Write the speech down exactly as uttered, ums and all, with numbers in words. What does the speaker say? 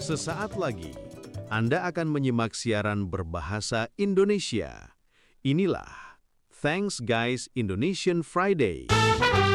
Sesaat lagi, Anda akan menyimak siaran berbahasa Indonesia. Inilah Thanks Guys Indonesian Friday.